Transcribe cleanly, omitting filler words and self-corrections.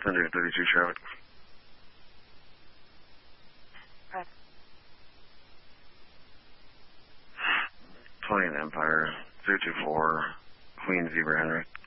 Thunder 32 Charlotte. Press. 20 Empire, 024, Queen Zebra Henry.